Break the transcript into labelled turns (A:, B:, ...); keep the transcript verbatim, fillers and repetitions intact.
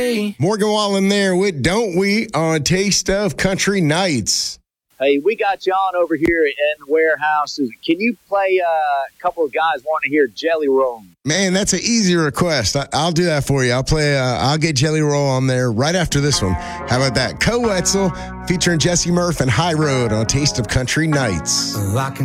A: Morgan Wallen there with Don't We on Taste of Country Nights.
B: Hey, we got you on over here in the warehouse. Can you play uh, a couple of guys want to hear Jelly Roll?
A: Man, that's an easy request. I- I'll do that for you. I'll play. Uh, I'll get Jelly Roll on there right after this one. How about that? Co Wetzel featuring Jesse Murph and High Road on Taste of Country Nights.